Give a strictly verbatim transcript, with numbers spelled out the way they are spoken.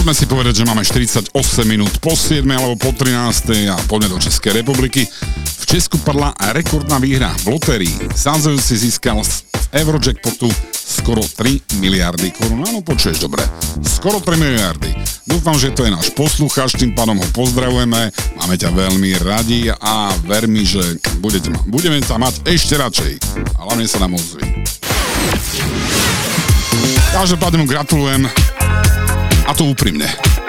Poďme si povedať, že máme štyridsaťosem minút po siedmej alebo po trinástej a poďme do Českej republiky. V Česku padla rekordná výhra v lotérii. Sázajúci získal z Eurojackpotu skoro tri miliardy korún. Áno, počuješ dobre. Skoro tri miliardy. Dúfam, že to je náš poslucháč, tým pádom ho pozdravujeme. Máme ťa veľmi radi a ver mi, že budete, budeme sa mať ešte radšej. A hlavne sa nám ozví. Každopádne mu gratulujem. A to úprimne.